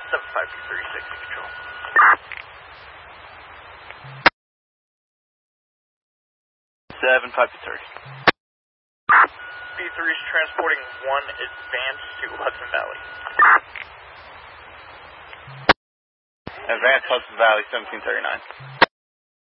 7536 control. B3 is transporting 1 advance to Hudson Valley. Advance Hudson Valley, 1739.